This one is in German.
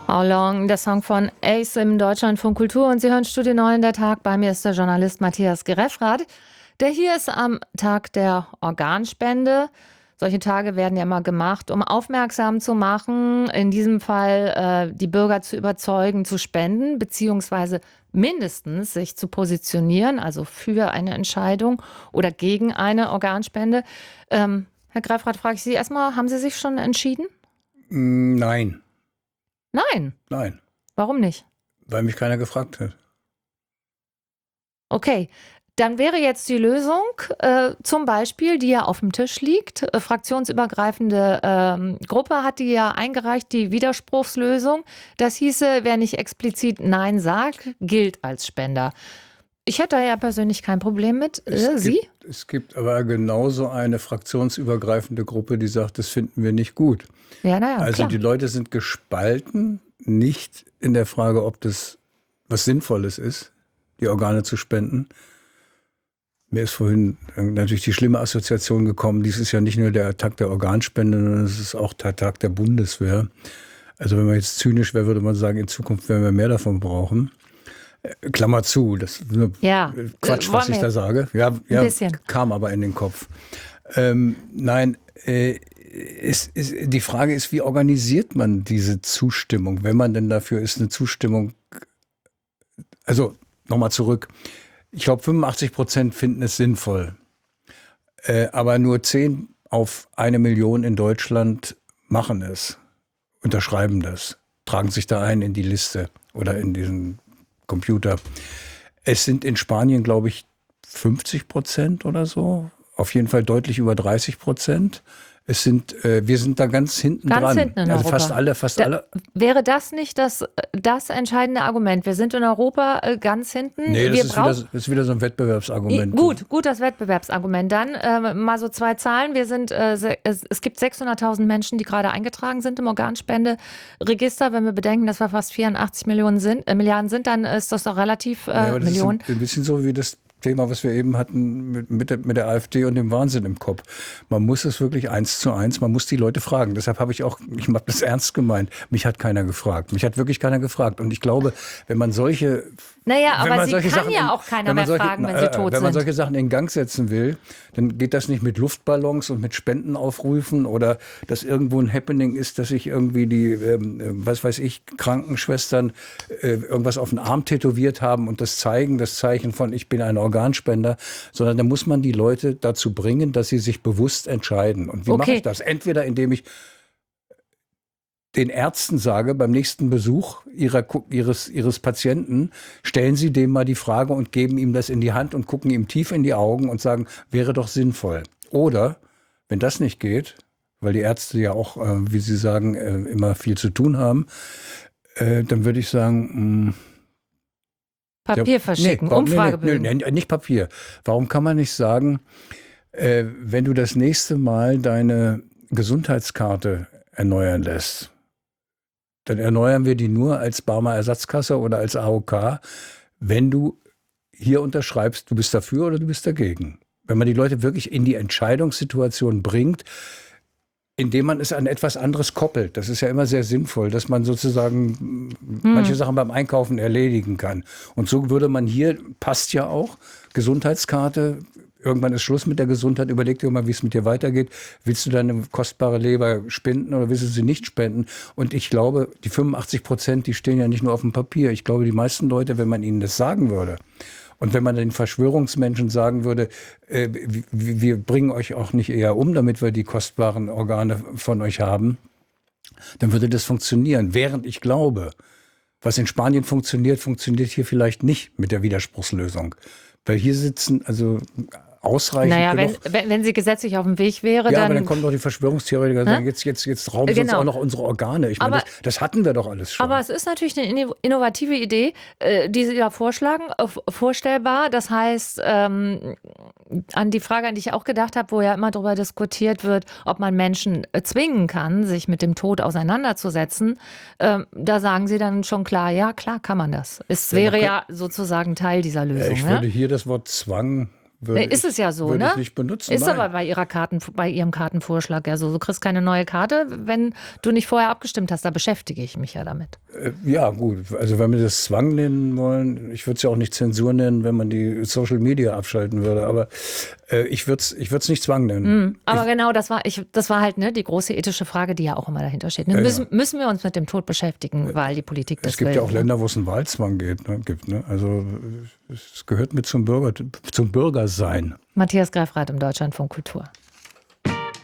How Long, der Song von Ace im Deutschlandfunk Kultur. Und Sie hören Studio 9, der Tag. Bei mir ist der Journalist Matthias Gerefrath, der hier ist am Tag der Organspende. Solche Tage werden ja immer gemacht, um aufmerksam zu machen, in diesem Fall die Bürger zu überzeugen, zu spenden, beziehungsweise mindestens sich zu positionieren, also für eine Entscheidung oder gegen eine Organspende. Herr Gerefrath, frage ich Sie erstmal, haben Sie sich schon entschieden? Nein, Nein. nein, Warum nicht? weil mich keiner gefragt hat. Okay, dann wäre jetzt die Lösung zum Beispiel, die ja auf dem Tisch liegt. Fraktionsübergreifende Gruppe hat die ja eingereicht, die Widerspruchslösung. Das hieße, wer nicht explizit Nein sagt, gilt als Spender. Ich hätte da ja persönlich kein Problem mit. Sie? Es gibt aber genauso eine fraktionsübergreifende Gruppe, die sagt, das finden wir nicht gut. Ja, naja, Also klar. die Leute sind gespalten, nicht in der Frage, ob das was Sinnvolles ist, die Organe zu spenden. Mir ist vorhin natürlich die schlimme Assoziation gekommen, dies ist ja nicht nur der Tag der Organspende, sondern es ist auch der Tag der Bundeswehr. Also wenn man jetzt zynisch wäre, würde man sagen, in Zukunft werden wir mehr davon brauchen. Klammer zu, das ist nur Ja, Quatsch, wollen was ich wir da sage. Ja, bisschen. kam aber in den Kopf. Nein, die Frage ist, wie organisiert man diese Zustimmung, wenn man denn dafür ist, eine Zustimmung. Also nochmal zurück. Ich glaube, 85% finden es sinnvoll. Aber nur 10 auf 1 Million in Deutschland machen es, unterschreiben das, tragen sich da ein in die Liste oder in diesen Computer. Es sind in Spanien, glaube ich, 50% oder so. Auf jeden Fall deutlich über 30%. Wir sind da ganz hinten Ganz dran. hinten in Also Europa. fast alle. Wäre das nicht das entscheidende Argument? Wir sind in Europa ganz hinten. Nee, Wir das ist wieder so ein Wettbewerbsargument. Gut, das Wettbewerbsargument. Dann mal so 2 Zahlen. Es gibt 600.000 Menschen, die gerade eingetragen sind im Organspenderegister. Wenn wir bedenken, dass wir fast 84 Milliarden sind, dann ist das doch relativ Ja, aber das Millionen. ist ein bisschen so wie das Thema, was wir eben hatten mit der AfD und dem Wahnsinn im Kopf. Man muss es wirklich 1:1, man muss die Leute fragen. Deshalb ich habe das ernst gemeint. Mich hat keiner gefragt. Mich hat wirklich keiner gefragt. Und ich glaube, wenn man solche Naja, wenn aber man Sie solche kann Sachen ja in- auch keiner wenn man mehr solche- fragen, wenn sie tot Wenn man sind. solche Sachen in Gang setzen will, dann geht das nicht mit Luftballons und mit Spendenaufrufen oder dass irgendwo ein Happening ist, dass sich irgendwie die, was weiß ich, Krankenschwestern irgendwas auf den Arm tätowiert haben und das Zeichen von ich bin ein Organspender, sondern da muss man die Leute dazu bringen, dass sie sich bewusst entscheiden. Und wie mache Okay. ich das? Entweder indem ich den Ärzten sage, beim nächsten Besuch ihres Patienten, stellen Sie dem mal die Frage und geben ihm das in die Hand und gucken ihm tief in die Augen und sagen, wäre doch sinnvoll. Oder, wenn das nicht geht, weil die Ärzte ja auch, wie Sie sagen, immer viel zu tun haben, dann würde ich sagen, Papier verschicken, Umfragebögen. Nee, nicht Papier. Warum kann man nicht sagen, wenn du das nächste Mal deine Gesundheitskarte erneuern lässt, dann erneuern wir die nur als Barmer Ersatzkasse oder als AOK, wenn du hier unterschreibst, du bist dafür oder du bist dagegen. Wenn man die Leute wirklich in die Entscheidungssituation bringt, indem man es an etwas anderes koppelt. Das ist ja immer sehr sinnvoll, dass man sozusagen manche Sachen beim Einkaufen erledigen kann. Und so würde man hier, passt ja auch, Gesundheitskarte, irgendwann ist Schluss mit der Gesundheit, überleg dir mal, wie es mit dir weitergeht. Willst du deine kostbare Leber spenden oder willst du sie nicht spenden? Und ich glaube, die 85%, die stehen ja nicht nur auf dem Papier. Ich glaube, die meisten Leute, wenn man ihnen das sagen würde, und wenn man den Verschwörungsmenschen sagen würde, wir bringen euch auch nicht eher um, damit wir die kostbaren Organe von euch haben, dann würde das funktionieren. Während ich glaube, was in Spanien funktioniert, funktioniert hier vielleicht nicht mit der Widerspruchslösung. Weil hier sitzen also ausreichend Naja, genug. wenn sie gesetzlich auf dem Weg wäre, Ja, dann. aber dann kommen doch die Verschwörungstheoretiker und sagen, jetzt rauben sie uns Genau. auch noch unsere Organe. Ich meine, Aber- das hatten wir doch alles schon. Aber es ist natürlich eine innovative Idee, die Sie da vorschlagen, vorstellbar. Das heißt, an die Frage, an die ich auch gedacht habe, wo ja immer darüber diskutiert wird, ob man Menschen zwingen kann, sich mit dem Tod auseinanderzusetzen, da sagen Sie dann schon klar, ja, klar kann man das. Es wäre ja sozusagen Teil dieser Lösung. Ich Ne? würde hier das Wort Zwang Ist es ja so, würde ne? ich nicht benutzen. Ist Nein. aber bei Ihrem Kartenvorschlag ja so. Du kriegst keine neue Karte, wenn du nicht vorher abgestimmt hast. Da beschäftige ich mich ja damit. Ja, gut. Also wenn wir das Zwang nennen wollen, ich würde es ja auch nicht Zensur nennen, wenn man die Social Media abschalten würde, aber ich würde es nicht Zwang nennen. Aber genau, das war halt die große ethische Frage, die ja auch immer dahinter steht. Müssen wir uns mit dem Tod beschäftigen, weil die Politik das will. Es gibt ja auch Länder, wo es einen Wahlzwang gibt. Ne? Also es gehört mit zum Bürgersein. Matthias Greffrath im Deutschlandfunk Kultur.